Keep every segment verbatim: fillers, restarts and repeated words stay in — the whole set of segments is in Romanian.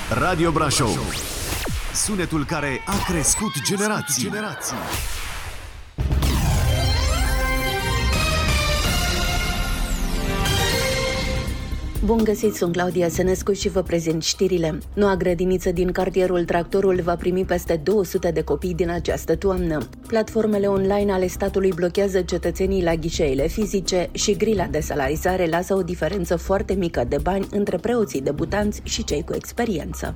Radio Brașov. Sunetul care a crescut generații. generații. Bun găsit, sunt Claudia Sănescu și vă prezint știrile. Noua grădiniță din cartierul Tractorul va primi peste două sute de copii din această toamnă. Platformele online ale statului blochează cetățenii la ghișeele fizice și grila de salarizare lasă o diferență foarte mică de bani între preoții debutanți și cei cu experiență.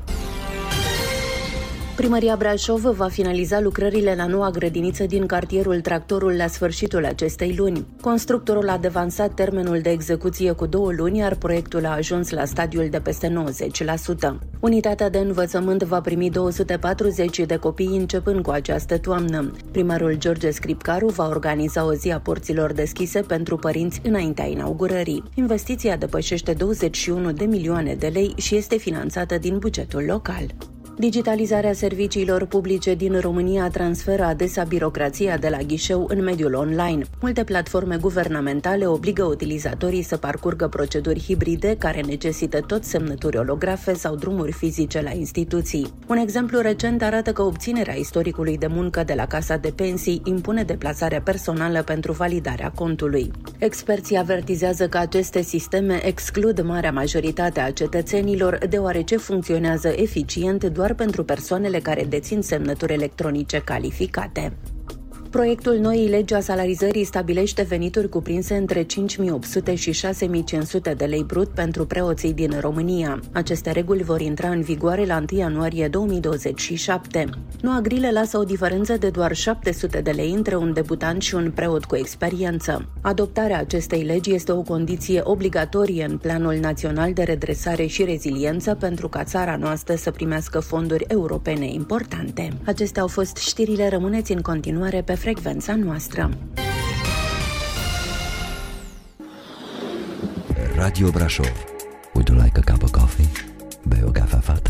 Primăria Brașov va finaliza lucrările la noua grădiniță din cartierul Tractorul la sfârșitul acestei luni. Constructorul a devansat termenul de execuție cu două luni, iar proiectul a ajuns la stadiul de peste nouăzeci la sută. Unitatea de învățământ va primi două sute patruzeci de copii începând cu această toamnă. Primarul George Scripcaru va organiza o zi a porților deschise pentru părinți înaintea inaugurării. Investiția depășește douăzeci și unu de milioane de lei și este finanțată din bugetul local. Digitalizarea serviciilor publice din România transferă adesea birocrația de la ghișeu în mediul online. Multe platforme guvernamentale obligă utilizatorii să parcurgă proceduri hibride care necesită tot semnături olografe sau drumuri fizice la instituții. Un exemplu recent arată că obținerea istoricului de muncă de la Casa de Pensii impune deplasarea personală pentru validarea contului. Experții avertizează că aceste sisteme exclud marea majoritate a cetățenilor, deoarece funcționează eficient doar pentru persoanele care dețin semnături electronice calificate. Proiectul noii legi a salarizării stabilește venituri cuprinse între cinci mii opt sute și șase mii cinci sute de lei brut pentru preoții din România. Aceste reguli vor intra în vigoare la întâi ianuarie două mii douăzeci și șapte. Noua grilă lasă o diferență de doar șapte sute de lei între un debutant și un preot cu experiență. Adoptarea acestei legi este o condiție obligatorie în Planul Național de Redresare și Reziliență pentru ca țara noastră să primească fonduri europene importante. Acestea au fost știrile, rămâneți în continuare pe frecvența noastră. Radio Brașov. Would you like a cup of coffee? Bei o cafea fată?